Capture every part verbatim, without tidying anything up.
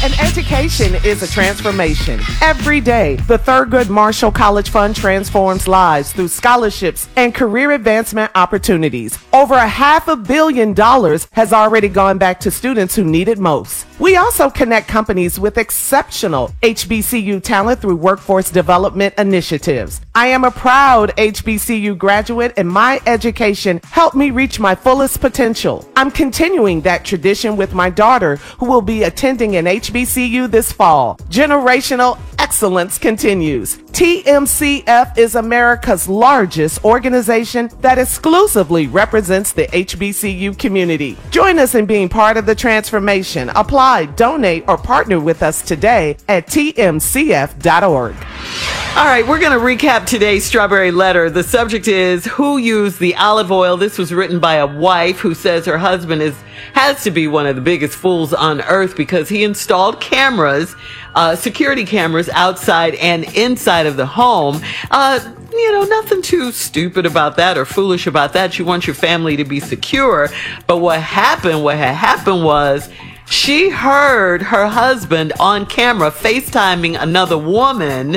An education is a transformation. Every day, the Thurgood Marshall College Fund transforms lives through scholarships and career advancement opportunities. Over a half a billion dollars has already gone back to students who need it most. We also connect companies with exceptional H B C U talent through workforce development initiatives. I am a proud H B C U graduate, and my education helped me reach my fullest potential. I'm continuing that tradition with my daughter, who will be attending an H B C U this fall. Generational excellence continues. T M C F is America's largest organization that exclusively represents the H B C U community. Join us in being part of the transformation. Apply, donate, or partner with us today at T M C F dot org. All right, we're going to recap today's Strawberry Letter. The subject is who used the olive oil. This was written by a wife who says her husband is has to be one of the biggest fools on earth because he installed cameras, uh, security cameras outside and inside of the home. Uh, you know, nothing too stupid about that or foolish about that. You want your family to be secure. But what happened, what had happened was she heard her husband on camera FaceTiming another woman.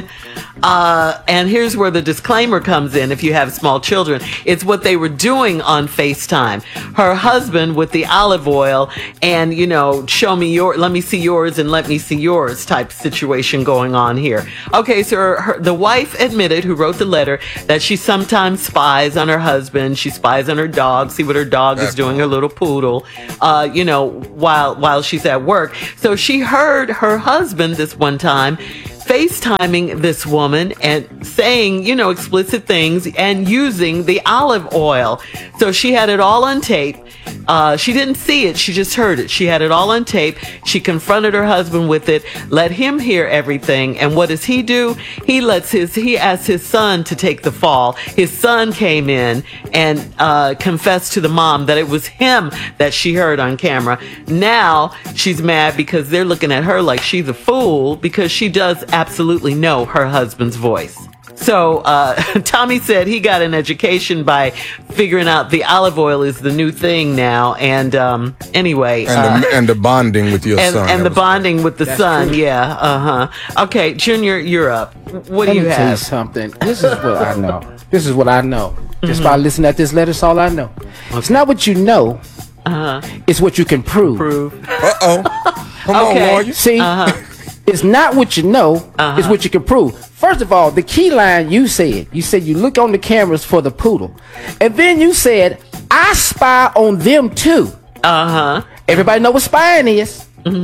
Uh, and here's where the disclaimer comes in if you have small children. It's what they were doing on FaceTime. Her husband with the olive oil and, you know, show me your, let me see yours and let me see yours type situation going on here. Okay, so her, her, the wife admitted, who wrote the letter, that she sometimes spies on her husband. She spies on her dog, see what her dog is doing, her little poodle, uh, you know, while, while she's at work. So she heard her husband this one time FaceTiming this woman and saying, you know, explicit things and using the olive oil. So she had it all on tape. Uh, she didn't see it. She just heard it. She had it all on tape. She confronted her husband with it, let him hear everything. And what does he do? He lets his, he asks his son to take the fall. His son came in and uh, confessed to the mom that it was him that she heard on camera. Now she's mad because they're looking at her like she's a fool because she does absolutely know her husband's voice. So uh, Tommy said he got an education by figuring out the olive oil is the new thing now. And um, anyway. And, uh, the, and the bonding with your and, son. And the bonding with the That's son. true. Yeah. Uh-huh. Okay, Junior, you're up. What Let do you me have? tell you something. This is what I know. This is what I know. Just by listening at this letter, it's all I know. It's not what you know. Uh-huh. It's what you can prove. Prove. Uh-oh. Come Okay. on, lawyer. See, Uh-huh. it's not what you know. Uh-huh. It's what you can prove. First of all, the key line you said, you said you look on the cameras for the poodle. And then you said, I spy on them too. Uh-huh. Everybody know what spying is.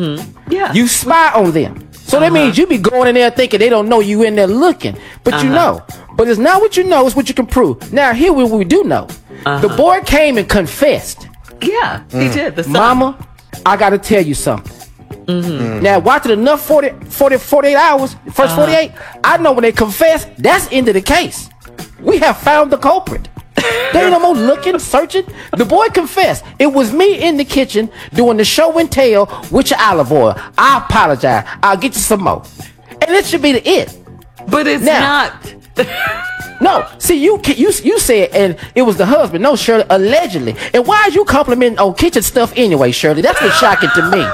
Yeah. You spy on them. So that means you be going in there thinking they don't know you in there looking. But you know. But it's not what you know, it's what you can prove. Now, here what we do know. The boy came and confessed. Yeah, he did. The son. Mama, I got to tell you something. Now, watch it enough forty, forty, forty-eight hours, first forty-eight, I know when they confess, that's end of the case. We have found the culprit. They ain't no more looking, searching. The boy confessed. It was me in the kitchen doing the show and tell with your olive oil. I apologize. I'll get you some more. And that should be the it. But it's Now- not. No, see, you you you said, and it was the husband. No, Shirley, allegedly. And why are you complimenting on kitchen stuff anyway, Shirley? That's what's shocking to me.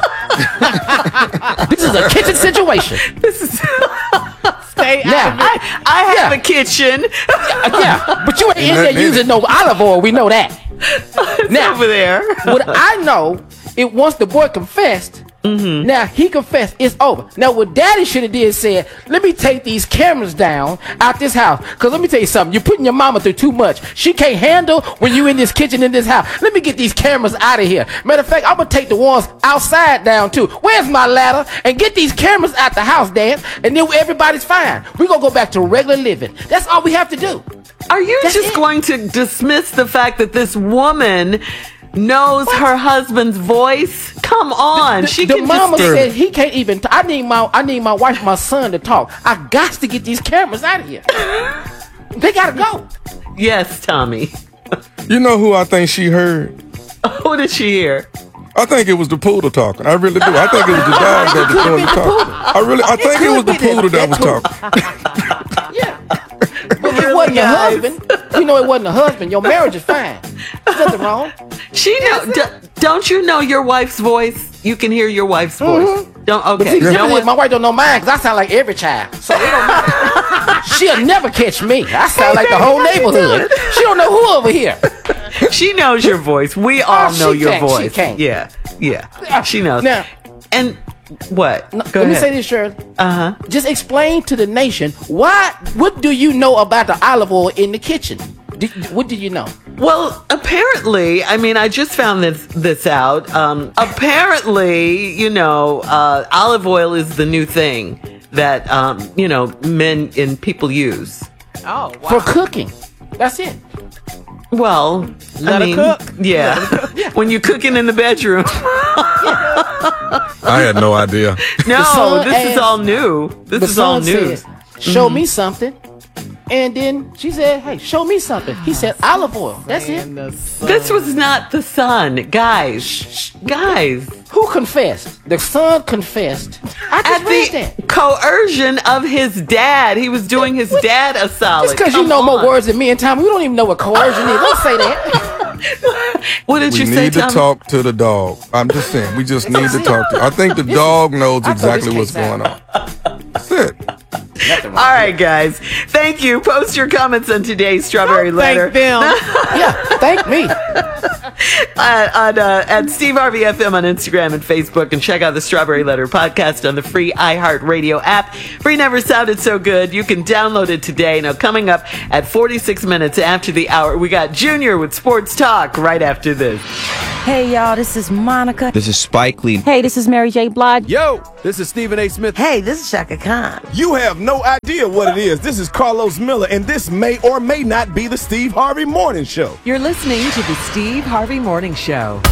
This is a kitchen situation. This is. Stay Now, out of it. I, I have yeah. a kitchen. Yeah, but you ain't in that there minute. using no olive oil. We know that. It's Now, over there. what I know, it once the boy confessed. Now he confessed. It's over. Now what Daddy should have did said, let me take these cameras down out this house. Cause let me tell you something. You're putting your mama through too much. She can't handle when you in this kitchen in this house. Let me get these cameras out of here. Matter of fact, I'm gonna take the ones outside down too. Where's my ladder? And get these cameras out the house, Dad. And then everybody's fine. We gonna go back to regular living. That's all we have to do. Are you That's just it. going to dismiss the fact that this woman knows her husband's voice? Come on, The, she the can mama just. said he can't even. T- I need my. I need my wife, and my son to talk. I got to get these cameras out of here. They gotta go. Yes, Tommy. You know who I think she heard? Who did she hear? I think it was the poodle talking. I really do. I think it was the dog that was doing the talking. I really, I think it was the poodle that was talking. Yeah. But it wasn't your guys. husband. You know it wasn't a husband. Your marriage is fine. There's nothing wrong. She know. D- don't you know your wife's voice? You can hear your wife's voice. Don't But okay. see, No no one, my wife don't know mine because I sound like every child. So it don't matter. She'll never catch me. I sound like the whole neighborhood. She don't know who over here. she knows your voice. We all Oh, know she your can't, she voice. can't. Yeah, yeah. She knows. Now- and what? No, Go let me ahead. say this, Shirley. Uh huh. Just explain to the nation why. What do you know about the olive oil in the kitchen? Did, what did you know? Well, apparently, I mean, I just found this this out. Um, apparently, you know, uh, olive oil is the new thing that um, you know men and people use. Oh, wow. For cooking. That's it. Well, Let I her mean, cook. yeah. When you're cooking in the bedroom. I had no idea. No, son this is asked- all new. This The is all son new. said, "Show me something." And then she said, "Hey, show me something." He said, "Olive oil." That's it. And the sun. This was not the son, guys. Guys, Who confessed? The son confessed. I just at read the that. coercion of his dad, he was doing his dad a solid. Just because you Come know more on. words than me and Tommy, we don't even know what coercion is. Don't say that. What did We you say, need to Tommy? talk to the dog. I'm just saying, we just need to talk to. I think the dog knows I thought exactly this what's case going out. on. That's it. Nothing wrong. All right, guys. Thank you. Post your comments on today's Strawberry Letter Thank them. Yeah, thank me. uh, on, uh, at Steve Harvey F M on Instagram and Facebook, and check out the Strawberry Letter podcast on the free iHeartRadio app. Free never sounded so good. You can download it today. Now, coming up at forty-six minutes after the hour, we got Junior with Sports Talk right after this. Hey y'all, this is Monica. This is Spike Lee. Hey, this is Mary J. Blige. Yo, this is Stephen A. Smith. Hey, this is Shaka Khan. You have no idea what it is. This is Carlos Miller, and this may or may not be the Steve Harvey Morning Show. You're listening to the Steve Harvey Morning Show.